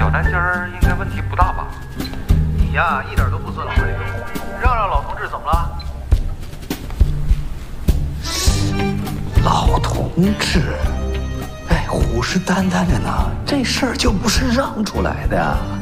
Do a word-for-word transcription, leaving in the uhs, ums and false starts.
小单间儿应该问题不大吧？ 你呀，一点都不尊老爱幼。让让老同志怎么了？ 老同志，哎，虎视眈眈着呢，这事儿就不是让出来的呀。